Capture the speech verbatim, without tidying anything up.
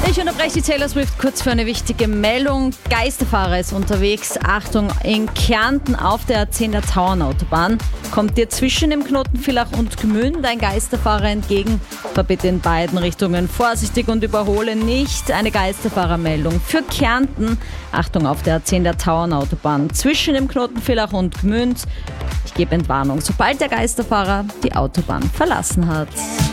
Ich unterbreche die Taylor Swift kurz für eine wichtige Meldung. Geisterfahrer ist unterwegs. Achtung, in Kärnten auf der A zehn der Tauernautobahn kommt dir zwischen dem Knoten Villach und Gmünd ein Geisterfahrer entgegen. Fahr bitte in beiden Richtungen vorsichtig und überhole nicht. Eine Geisterfahrermeldung für Kärnten. Achtung, auf der A zehn der Tauernautobahn zwischen dem Knoten Villach und Gmünd. Ich gebe Entwarnung, sobald der Geisterfahrer die Autobahn verlassen hat.